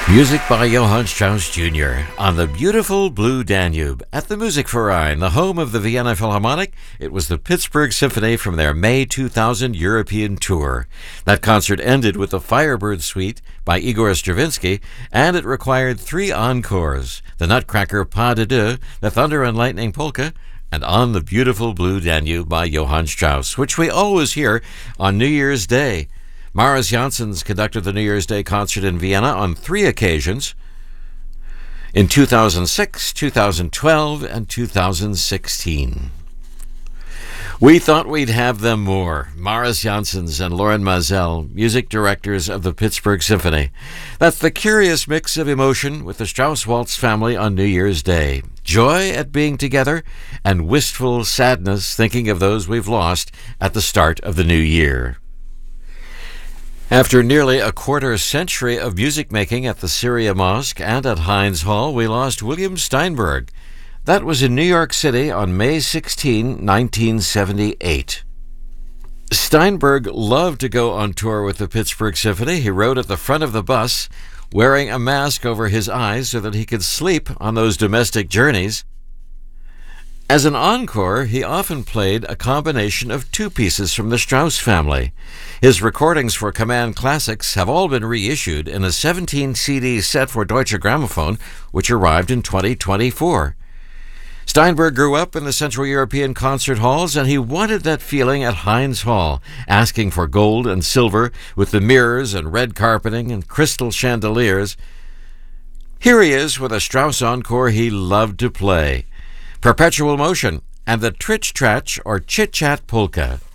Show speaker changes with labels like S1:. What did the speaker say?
S1: Music by Johann Strauss Jr. on the beautiful Blue Danube. At the Musikverein, the home of the Vienna Philharmonic, it was the Pittsburgh Symphony from their May 2000 European tour. That concert ended with the Firebird Suite by Igor Stravinsky, and it required 3 encores: the Nutcracker Pas de Deux, the Thunder and Lightning Polka, and On the Beautiful Blue Danube by Johann Strauss, which we always hear on New Year's Day. Maris Janssens conducted the New Year's Day concert in Vienna on 3 occasions: in 2006, 2012, and 2016. We thought we'd have them more. Maris Janssens and Lauren Mazel, music directors of the Pittsburgh Symphony. That's the curious mix of emotion with the Strauss Waltz family on New Year's Day. Joy at being together and wistful sadness thinking of those we've lost at the start of the new year. After nearly a quarter century of music making at the Syria Mosque and at Heinz Hall, we lost William Steinberg. That was in New York City on May 16, 1978. Steinberg loved to go on tour with the Pittsburgh Symphony. He rode at the front of the bus, wearing a mask over his eyes so that he could sleep on those domestic journeys. As an encore, he often played a combination of 2 pieces from the Strauss family. His recordings for Command Classics have all been reissued in a 17-CD set for Deutsche Grammophon, which arrived in 2024. Steinberg grew up in the Central European concert halls, and he wanted that feeling at Heinz Hall, asking for gold and silver with the mirrors and red carpeting and crystal chandeliers. Here he is with a Strauss encore he loved to play: Perpetual Motion and the Tritch Tratch or Chit Chat Polka.